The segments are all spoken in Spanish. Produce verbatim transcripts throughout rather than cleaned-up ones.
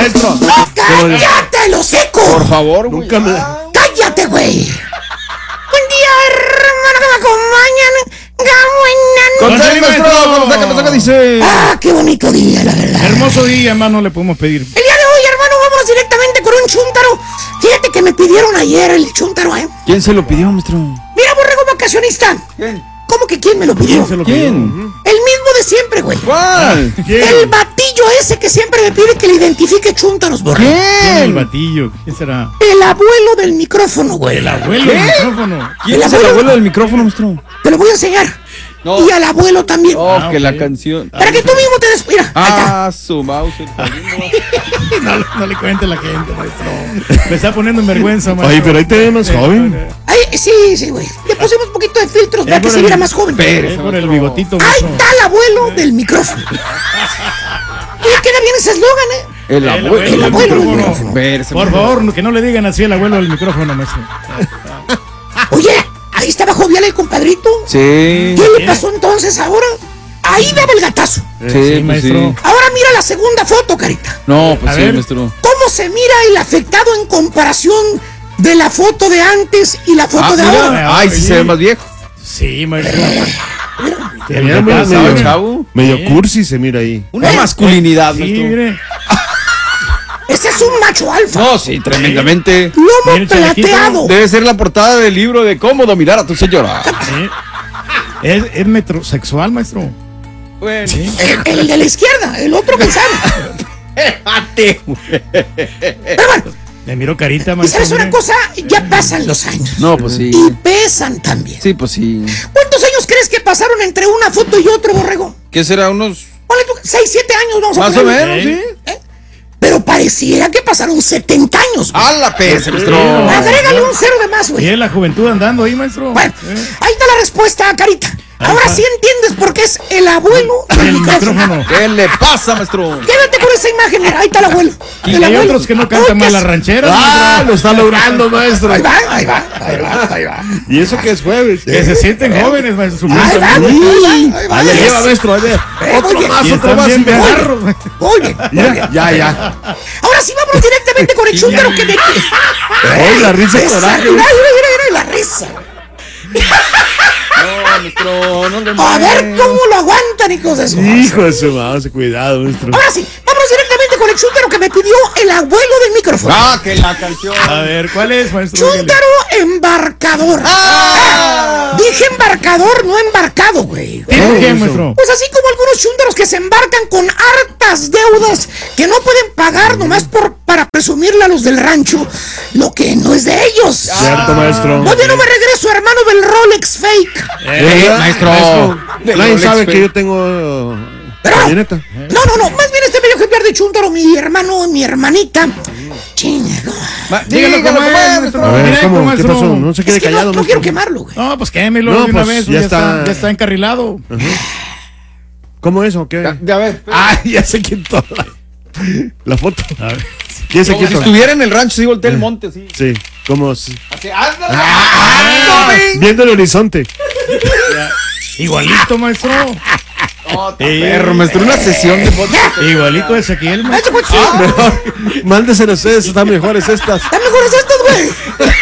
maestro. ¡No, cállate, lo seco! Por favor, güey. Nunca me... ¡Cállate, güey! Buen día, hermano, que me acompañan. Con serio, maestro. ¿Cómo está? ¿Qué pasó? ¿Qué dice? Ah, qué bonito día, la verdad. Hermoso día, hermano, le podemos pedir. El día de hoy, hermano, vámonos directamente con un chúntaro. Fíjate que me pidieron ayer el chúntaro, ¿eh? ¿Quién se lo pidió, maestro? Mira, borrego vacacionista. ¿Quién? ¿Cómo que quién me lo pidió? ¿Quién se lo pidió? ¿Quién? El mismo de siempre, güey. ¿Cuál? ¿Quién? El batillo ese que siempre me pide que le identifique chúntaros, borrego. ¿Quién? El ¿Quién? batillo. ¿Quién será? El abuelo del micrófono, güey. El abuelo ¿Qué? del micrófono. ¿Quién El es el abuelo- abuelo del micrófono, maestro? Te lo voy a enseñar. No. Y al abuelo también. Oh, Ah, que ok. la canción. Para que tú mismo te des... Mira, ahí está. Ah, su mouse. No, no le cuente a la gente, maestro. Me está poniendo en vergüenza, maestro. Oye, pero ahí te ves más Eh, joven. eh, Ahí, sí, sí, güey. Le pusimos un poquito de filtros para eh, que por se el- viera más joven. Espérese, eh, por el maestro. bigotito, Ahí maestro. está el abuelo del micrófono. Oye, queda bien ese eslogan, ¿eh? El El abuelo. abuelo el del abuelo del micrófono. micrófono. Espérese, Por maestro. favor, que no le digan así al abuelo del micrófono, maestro. Oye, ahí estaba jovial el compadrito. Sí. ¿Qué le pasó entonces ahora? Ahí daba el gatazo. Sí, Sí, pues maestro. sí. Ahora mira la segunda foto, carita. No, pues A sí, ver. maestro. ¿Cómo se mira el afectado en comparación de la foto de antes y la foto Ah, de mira. ahora? Ay, sí se ve más viejo. Sí, maestro. Se mira medio, pasado, medio- chavo? medio Sí. cursi se mira ahí. Una masculinidad, Sí, maestro. mire. Ese es un macho alfa. No, sí, tremendamente. Lomo Mira, chalequito. plateado. Debe ser la portada del libro de cómo dominar a tu señora. Sí. Es, es metrosexual, maestro. Bueno. El, el de la izquierda, el otro que sabe. Espérate, güey. Pero bueno, Le miro carita, y maestro. sabes una mire. cosa, ya pasan los años. No, pues sí. Y pesan también. Sí, pues sí. ¿Cuántos años crees que pasaron entre una foto y otro, borrego? ¿Qué será? Unos. Ponle tú, seis, siete años, vamos a Más o ponerle. menos, ¿Eh? sí. ¿Eh? Pero pareciera que pasaron setenta años, güey. A la pez, maestro. Agrégale un cero de más, Y güey. es la juventud andando ahí, maestro. Bueno, ¿Eh? ahí está la respuesta, carita. Ahora está. sí entiendes por qué es el abuelo del El micrófono. micrófono. ¿Qué le pasa, maestro? Quédate con esa imagen, mira, ahí está el abuelo. Y El hay abuelo. otros que no cantan Uy, mal que las es- rancheras. ¡Ah! maestro. Lo está logrando, maestro. Ahí va, ahí va, ahí va, ahí va. Y eso que es jueves. Que se sienten jóvenes, maestro. Ahí va, güey, ahí va, ahí va. Ahí la lleva, maestro. ahí va. Eh, Otro oye, más, Y otro están más. bien y ya. bejarros, maestro. Muy bien, muy bien. Ya, ya. Ahora sí vamos directamente con el chúntaro que me... Ay, la risa y Esa, coraje. mira, mira, mira, la risa. No, maestro, no le A ver cómo lo aguantan, hijos de su... Hijo de su madre, cuidado, maestro. Ahora sí, vamos directamente con el chúntaro que me pidió el abuelo del micrófono. Ah, que la canción. A ver, ¿cuál es, maestro? Chúntaro embarcador. Ah. Dije embarcador, no embarcado, güey. ¿Por qué, maestro? Pues así como algunos chúntaros que se embarcan con hartas deudas que no pueden pagar nomás por, para presumirle a los del rancho lo que no es de ellos. Cierto, maestro. Oye, no me regreso, hermano del Rolex fake. Eh, maestro. De Nadie Rolex, sabe fe- que yo tengo Pero- camioneta. No, no, no, más bien este medio ejemplar de chúntaro, mi hermano, mi hermanita. Chinga. Ma- Dígalo Dígalo como como es, es, maestro. A ver, Directo, ¿cómo? ¿Qué maestro. pasó? No se Es quede que no, callado, no maestro. quiero quemarlo, güey. No, pues quémelo No, de una pues, vez. ya Ya, está, está. ya está encarrilado. ¿Cómo es o qué? Ya, ya ves. Ah, ya sé quién toda. La foto. A ver. ¿Quién se Como si quién estuviera en el rancho, sí, voltea el monte, así. Sí, como si- Así, ándale. Ah, viendo el horizonte. Igualito, maestro. No, está perro, maestro, una sesión de fotos. Igualito de Ezequiel, Hazte maestro. cuenta, sí. Mejor, mándeselos ustedes, están mejores estas. Están mejores estos, güey.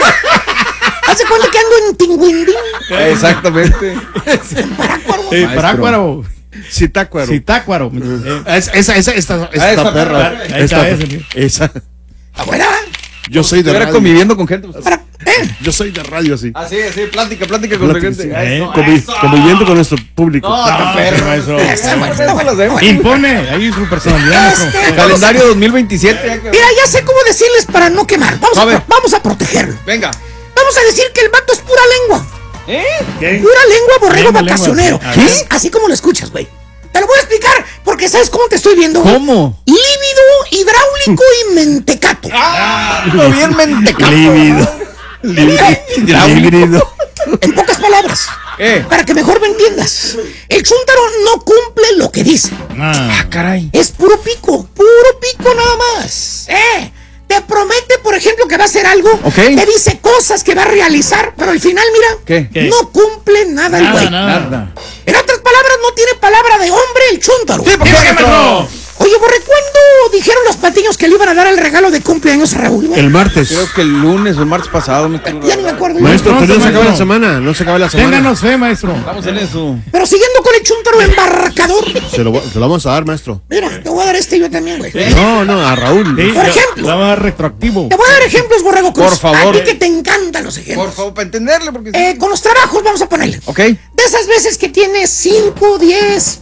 Hace cuenta que ando en Tinguindín. Exactamente. Eh, Maestro. Parácuaro. Citácuaro. Citácuaro. Eh, Es- esa, esa, esta, esta esa perra. perra. Ahí Esta, está ese, esa. Abuela, Yo soy de Estuviera radio. conviviendo con gente. pues. para... ¿Eh? Yo soy de radio, así. Así, así, plática, plática con la Plática, gente. sí. Eso, Convi- eso. Conviviendo con nuestro público. No, está No, perro. maestro. Está bueno, está bueno. Las vemos. Impone ahí su personalidad, maestro. Este, Calendario dos mil veintisiete. ya que- Mira, ya sé cómo decirles para no quemar. Vamos a, A ver. vamos a protegerlo. Venga. Vamos a decir que el vato es pura lengua. ¿Eh? ¿Qué? Pura lengua, borrego Lengua, vacacionero. lengua. ¿Qué? Así como lo escuchas, güey. Te lo voy a explicar porque ¿sabes cómo te estoy viendo? güey? ¿Cómo? Lívido, hidráulico y mentecato. Ah, lo bien mentecato. Lívido. Lívido. En pocas palabras. Eh. Para que mejor me entiendas. El chúntaro no cumple lo que dice. Ah, Caray. Es puro pico, puro pico nada más. ¿Eh? Te promete, por ejemplo, que va a hacer algo. Ok. Te dice cosas que va a realizar, pero al final, mira, ¿Qué? ¿Qué? no cumple nada el nada, güey. nada. Nada. En otras palabras, no tiene palabra de hombre el chúntaro. Sí, ¿por qué, Dígame, maestro? maestro. Oye, Borre, ¿cuándo dijeron los patiños que le iban a dar regalo de cumpleaños a Raúl, güey? El martes. Creo que el lunes o el martes pasado, mi querido. Ya ni me acuerdo. Maestro, Pronto, todavía no se acaba la maestro. semana. No se acaba la semana. Ténganos fe, maestro. Estamos en eso. Pero siguiendo con el chúntaro embarcador. Se lo, se lo vamos a dar, maestro. Mira, te voy a dar este yo también, güey. No, no, a Raúl. Sí, Por ya- ejemplo. la va a dar retroactivo. Te voy a dar ejemplos, Borrego Cruz. Por favor. A ti que te encantan los ejemplos. Por favor, para entenderle, porque... Eh, con los trabajos vamos a ponerle. Ok. De esas veces que tienes cinco, diez,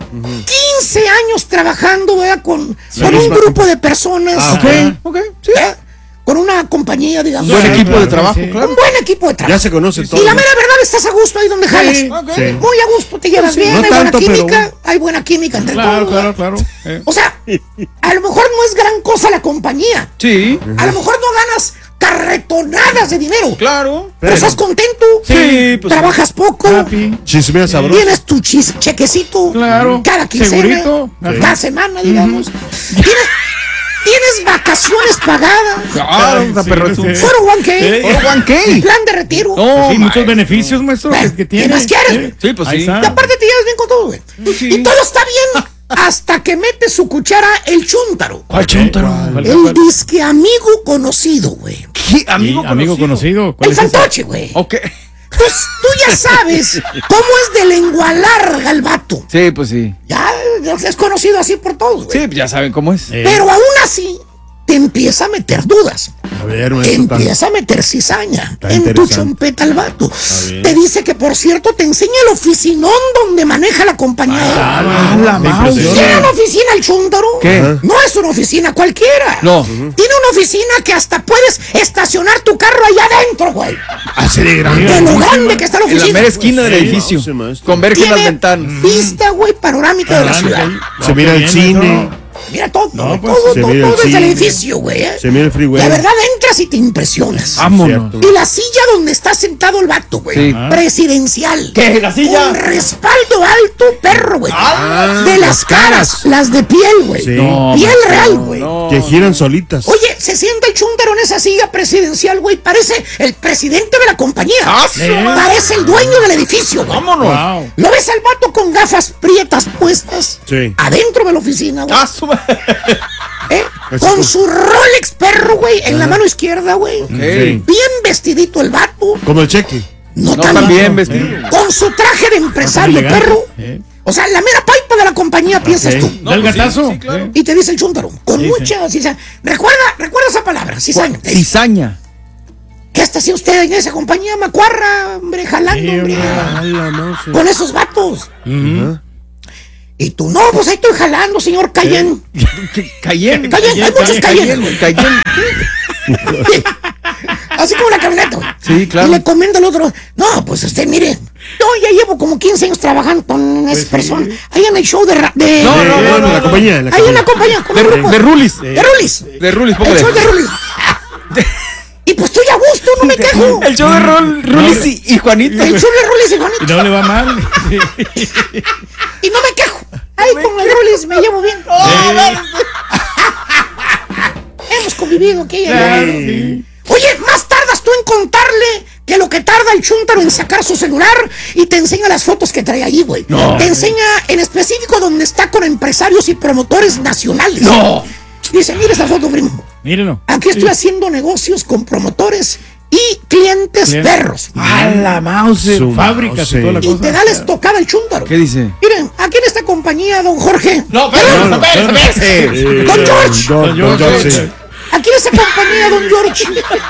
quince años trabajando, ¿verdad? Con, con un misma grupo de personas. Ah, Ok, ¿verdad? ok, sí. Con una compañía, digamos. Un buen Sí, equipo claro, de trabajo, sí. claro. Un buen equipo de trabajo. Ya se conoce todo. Y la mera verdad, estás a gusto ahí donde jalas. Sí, Ok. sí. Muy a gusto, te llevas bien, no hay tanto, buena pero- química, hay buena química entre Claro, todos. claro, claro. Eh. O sea, a lo mejor no es gran cosa la compañía. Sí, A lo mejor no ganas carretonadas de dinero. claro. Pero estás contento. Sí, pues, trabajas poco. Happy. Chismea sabroso. Tienes tu chis- chequecito. Claro. Cada quincena. Segurito. Ajá. Cada semana, digamos. Tienes, tienes vacaciones pagadas. Claro, Ay, está sí, perro. sí. cuatro uno K. Sí. ¿Por one K? Plan de retiro. No, Sí, muchos maestro. beneficios, maestro, que, que ¿Qué tiene. más quieres, Eh, güey? Sí, pues ahí sí. está. Y aparte te llevas bien con todo, güey. Sí. Y todo está bien hasta que mete su cuchara el chúntaro. ¿Cuál chúntaro? ¿Cuál- El cuál- disque amigo conocido, güey. ¿Qué? Sí, Amigo amigo conocido. ¿Cuál El es ese? fantoche, güey. Ok. Pues tú ya sabes cómo es de lengua larga el vato. Sí, pues sí. Ya es conocido así por todos, güey. Sí, pues ya saben cómo es. Eh, Pero aún así, te empieza a meter dudas. A ver, Te maestro. tan- empieza a meter cizaña Está en tu interesante. chompeta el vato. bien. Te dice que, por cierto, te enseña el oficinón donde maneja la compañía. Ah, la me mouse. impresiona. ¿Tiene una oficina el chúntaro? ¿Qué? Ajá. No es una oficina cualquiera. No. Tiene una oficina que hasta puedes estacionar tu carro allá adentro, güey. Así de grande. De lo grande que está la En la oficina. mera esquina del Sí, edificio. no, sí, maestro. Convergen las Tiene ventanas. vista, güey, panorámica de la Panorámica ciudad. ahí. Se No, mira qué el bien, cine. maestro. Mira todo, No, pues, todo, se todo, mira el todo desde el cine. edificio, güey. ¿eh? Se mira el freeway. La verdad, entras y te impresionas. Vámonos. Cierto. Y la silla donde está sentado el vato, güey. Sí. Ah. Presidencial. ¿Qué? ¿La silla? Con respaldo alto, perro, güey. Ah, de las las caras, caras. las de piel, güey. Sí. No, Piel maestro, real, güey. no. Que giran solitas. Oye, se sienta el chúntaro en esa silla presidencial, güey. Parece el presidente de la compañía. Ah, su Eh. madre. Parece el dueño del edificio, güey. Vámonos. Wow. ¿Lo ves al vato con gafas prietas puestas? Sí. Adentro de la oficina, güey. Ah, su madre. ¿Eh? Así Con como- su Rolex perro, güey, en la mano izquierda, güey. Ok. Sí. Bien vestidito el vato. Como el cheque. No, No tan tan bien Eh. vestido. Con su traje de empresario, Elegante. perro. Eh. O sea, la mera paipa de la compañía, piensas Ok. tú. No, ¿Da el pues sí, gatazo? sí, claro. Eh. Y te dice el chúntaro, con Sí, mucha cizaña. Recuerda, recuerda esa palabra, cizaña. Cizaña. ¿Qué está haciendo usted en esa compañía macuarra, hombre, jalando, Sí, hombre? hombre. A la mouse. Con esos vatos. Ajá. Y tú, no, pues ahí estoy jalando, señor Cayenne. ¿Qué? Cayenne. Cayenne, hay muchos Cayenne, güey. Cayenne. Así como la camioneta, güey. Sí, claro. Y le comenta al otro, no, pues usted, mire, yo ya llevo como quince años trabajando con esa Pues sí. persona. Ahí en el show de... ra- de No, Eh, no, no, en no, la no. compañía. en la ahí en la compañía. compañía, con el De, grupo. de Rulis. De Rulis. De Rulis, poco El de. show de Rulis. Y pues estoy a gusto, no me quejo. El show de Rol, Rulis y, y Juanito. El show de Rulis y Y Juanito. no le va mal. Y no me quejo. Ahí con el Rulis me llevo bien. Hemos convivido aquí. Claro, ¿no? sí. Oye, más tardas tú en contarle que lo que tarda el chúntaro en sacar su celular y te enseña las fotos que trae ahí, güey. No. Te enseña en específico donde está con empresarios y promotores nacionales. No. Dice, mira esa foto, primo. Mírenlo. Aquí estoy haciendo negocios con promotores y clientes Clientes. perros. A la mouse. Su Fábricas y mouse. toda la Y cosa. te da la estocada el chúntaro. ¿Qué dice? Miren, aquí en esta compañía, don Jorge. No, Perdón, pero, espérate, espérate. Eh, Don George. Don, don George. sí. Aquí en esta compañía, don George.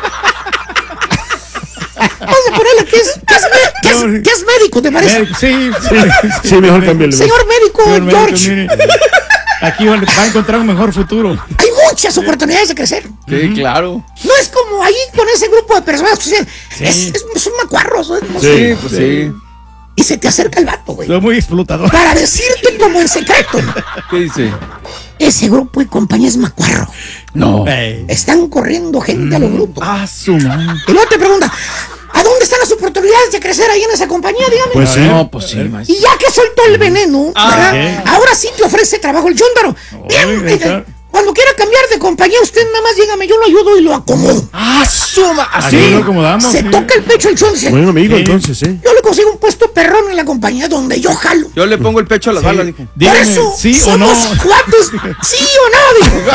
Vamos a ponerle que es, que es, me- que es- que es médico, ¿te parece? Eh, Sí, sí. Sí, mejor cámbiale. Señor médico, Señor médico, George. mire, aquí va va a encontrar un mejor futuro. Hay muchas oportunidades de crecer. Sí, claro. No es como ahí con ese grupo de personas. Pues, es, es- son macuarros. ¿no? Sí. Sí, pues sí. Y se te acerca el vato, güey. Soy muy explotador. Para decirte como en secreto. ¿Qué dice? Ese grupo de compañía es macuarro. No. Eh, Están corriendo gente a los grupos. Ah, su madre. Y luego te pregunta, ¿a dónde están las oportunidades de crecer ahí en esa compañía? Dígame. Pues sí. No, pues sí, maestro. Y ya que soltó el veneno, Ah, ¿verdad? ok. Ahora sí te ofrece trabajo el chúndaro. Bien, ahí está. cuando cuando quiera cambiar de compañía, usted nada más dígame, yo lo ayudo y lo acomodo. Ah, suma. Así Así. lo acomodamos. Se sí. toca el pecho el chon, dice, Bueno, amigo, Sí. entonces, ¿eh? yo le consigo un puesto perrón en la compañía donde yo jalo. Yo le pongo el pecho a las balas, dijo. Por Dígame, eso, ¿sí o no? somos cuates, sí o no, dijo.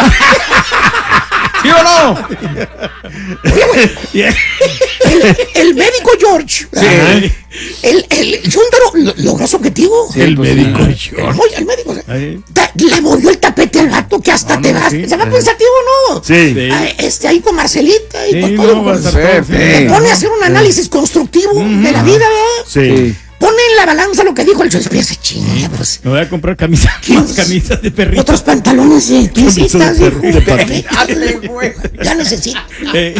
¿Sí o no? Oye, güey, Yeah. el, el médico George, Ay, el, el, el chúntaro lo- logró su objetivo. el pues, médico. El, oye, el médico, o sea, Ay. ta- le movió el tapete al vato que hasta No, te no, vas. sí. ¿Se va pensativo o no? Sí. Sí. Ah, Este, ahí con Marcelita y Sí, con todo. no, va a pues, estar todo, sí. Pepe. te pone a hacer un análisis constructivo de la vida, ¿verdad? Sí. Pone en la balanza lo que dijo el Chon. Piensa, chinga, pues. Me voy a comprar camisas, más camisas de perrito. Otros pantalones de piecitas, de dijo. perro, de patita. Dale, güey. Ya necesito. Eh,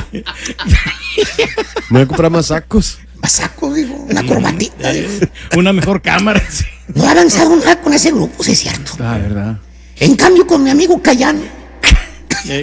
Me voy a comprar más sacos. Más saco, digo, una corbatita. digo. una mejor cámara. Sí. No ha avanzado nada con ese grupo, sí es cierto. La verdad. En cambio, con mi amigo Cayano, Eh,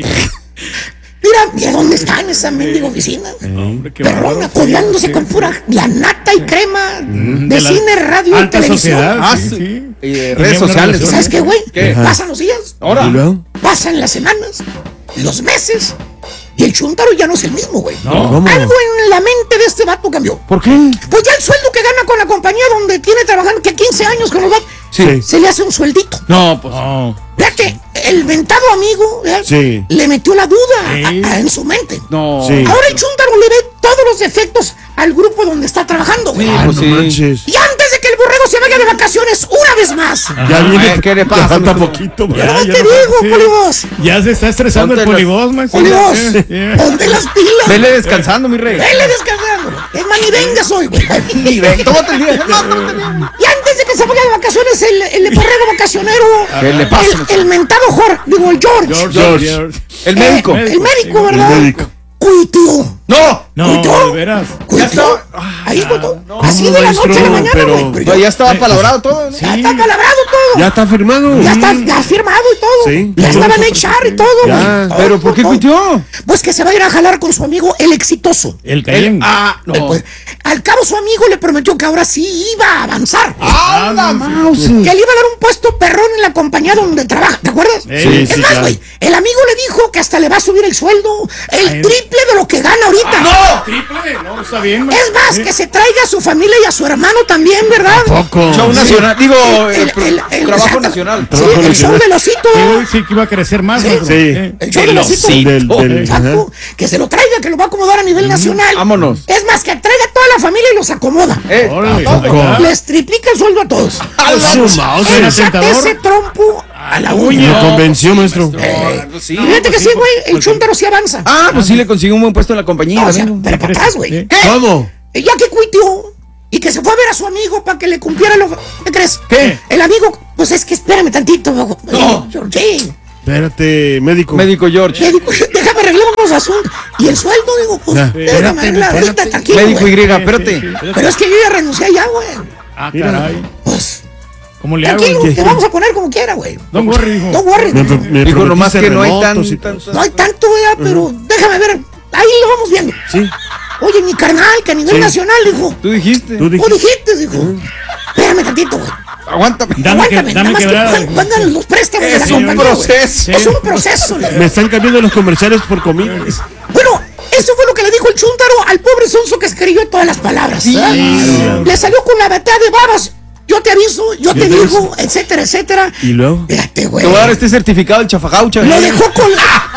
mira, ¿y dónde está en esa mendiga oficina? hombre, qué Perrón, bárbaro. apoyándose Sí, con sí. pura la nata y crema de, De la cine, radio y alta televisión. sociedad. Ah, sí, sí. sí. Y de Tenía redes una sociales. ¿Y relación. sabes qué, güey? ¿Qué? Pasan los días, Ahora. ¿Y luego? pasan las semanas, los meses, y el chuntaro ya no es el mismo, güey. No. ¿Cómo? Algo en la mente de este vato cambió. ¿Por qué? Pues ya el sueldo que gana con la compañía donde tiene trabajando que quince años con los vatos, Sí. se le hace un sueldito. No, pues. No. Fíjate, el ventado amigo ¿verdad? Sí. le metió la duda a- Sí. a- en su mente. No. Sí. Ahora el chúntaro le ve todos los defectos al grupo donde está trabajando, güey. Ah, pues no sí. manches. Y antes de que el borrego se vaya de vacaciones una vez más. Ya viene. eh, ¿qué le pasa, Ya falta mijo? poquito, Ya, ¿verdad? no ya te no- digo, sí. Polibos. Ya se está estresando Ponte el las- polibos, man. Polibos, Eh, eh. ponte las pilas. Vele descansando, mi rey. Vele descansando. Es más, ni vengas hoy, güey. Ni ven. Tómate el día. No, tómate el día. Y antes de que se vaya de vacaciones, el, el borrego vacacionero. ¿Qué le pasa? El, el mentado Jorge, digo, el George. George, George. George. El médico. El médico, El ¿verdad? médico. Cuitió. No. No, ¿Cuitió? de veras. Cuitió. Ahí, cuitió. Así de la maestro, noche a la mañana, pero- güey. Pero No, ya, ya estaba palabrado todo, ¿no? ya está palabrado todo. Ya está firmado. Ya está ya firmado y todo. Sí. Ya estaba en Ya. H R y todo, Ya. güey. Pero ¿por qué Todo. cuitió? Pues que se va a ir a jalar con su amigo el exitoso. El Él- Cayenne. Ah, no. Eh, pues, al cabo su amigo le prometió que ahora sí iba a avanzar. ¡Ah, la mouse! Que le iba a dar un puesto perrón en la compañía donde trabaja, ¿te acuerdas? Sí, es sí, más, claro. güey, el amigo le dijo que hasta le va a subir el sueldo el Ay. triple de lo que gana ahorita. ¡No! Triple, no, está bien, man. Es más, que se traiga a su familia y a su hermano también, ¿verdad? Poco. Show nacional. Digo, El- el, pro- el- el- trabajo exacto. nacional. Sí, Trabajo el show nacional. del osito. Sí, sí, que iba a crecer más, Sí. maestro. Sí. Eh. El show del El osito. osito. Del, del, Exacto. Que se lo traiga, que lo va a acomodar a nivel nacional. Vámonos. Es más, que traiga a toda la familia y los acomoda. Eh, Órale, Tampoco. ¿verdad? Les triplica el sueldo a todos. a la- Su mouse. Él era saca tentador. ese trompo a la Me uña. convenció, maestro. Ah, pues sí. Y fíjate que pues sí, sí, güey, el porque- chúntaro sí avanza. Ah, pues sí le consiguió un buen puesto en la compañía. No, o sea, amigo. pero para atrás, güey. Sí. ¿Qué? ¿Cómo? Y ya que cuitió y que se fue a ver a su amigo para que le cumpliera lo... ¿Qué crees? ¿Qué? El amigo, pues es que espérame tantito. No. Sí. Espérate, médico. Médico George. Médico, déjame arreglar unos asuntos. Y el sueldo, digo, pues, Ya, déjame espérate, arreglar ahorita, espérate. tranquilo, Médico güey. Y, Sí, espérate. sí, sí. Pero es que yo ya renuncié ya, güey. Ah, Mira. caray. Pues, ¿Cómo le hago? tranquilo, ¿Qué? te vamos a poner como quiera, güey. Don Worry, dijo. No worry. Me, güey. me Dijo nomás prometiste que no hay remotos y tan, todo. tan- No hay tanto, ya, pero déjame ver. Ahí lo vamos viendo. Sí, Oye, mi carnal, que a nivel Sí. nacional, dijo. Tú dijiste. tú Tú dijiste. dijiste, dijo. Espérame tantito, güey. Aguántame. Dame que, Aguántame, dame nada más que quebrada. pon- pongan los préstamos de la Es un compañía, güey. proceso. Es un proceso. güey. Me están cambiando los comerciales por comida. Bueno, eso fue lo que le dijo el chúntaro al pobre sonso que escribió todas las palabras. ¿verdad? Le salió con la batea de babas. Yo te aviso, yo te te digo, etcétera, etcétera. ¿Y luego? Fíjate, güey. Te voy a dar este certificado del chafajaucha. Lo dejó con.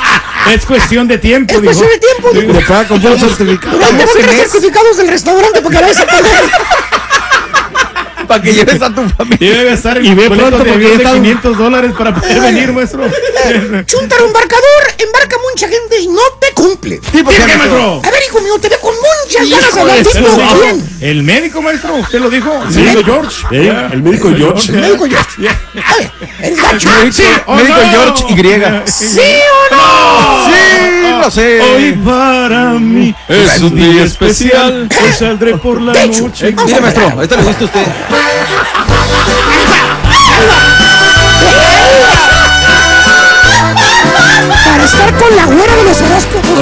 Es cuestión de tiempo, Es dijo. cuestión de tiempo, dijo. Me paga con puro certificado. Mira, tengo tres certificados del restaurante porque a veces Para que lleves a tu familia. Debe estar en Y ve boleto pronto de porque avión ya de está- quinientos dólares para poder venir, maestro. Chúntaro embarcador, embarca mucha gente y no te cumple. Sí, porque ¿Qué, me- maestro? A ver, hijo mío, te veo con muchas ganas de Hijo hablar de tipo su- bien. El médico, maestro, usted lo dijo. El Sí. médico George. Eh, Ya. el médico George. El médico George. A ver, eres gacho. Médico, ¿o médico no? George Y. ¿Sí o no? Sí, lo sé. Hoy para mí Es un día especial. Hoy saldré por la De hecho, noche. vamos Mire, a maestro, ver. ahorita le gusta a usted. Para estar con la güera de los horóscopos.